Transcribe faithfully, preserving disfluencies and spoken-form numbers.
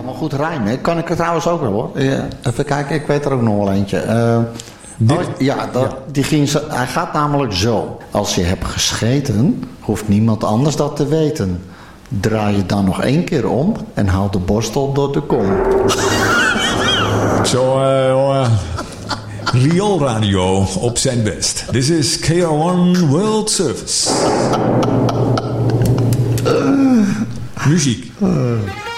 helemaal goed rijmen. Kan ik het trouwens ook wel hoor. Ja, even kijken, ik weet er ook nog wel eentje. Uh, Dit, oh, ja, dat, ja. Die ging zo, hij gaat namelijk zo. Als je hebt gescheten, hoeft niemand anders dat te weten. Draai je dan nog één keer om en haal de borstel door de kom. Zo, uh, rioolradio op zijn best. This is K R one World Service. Muziek.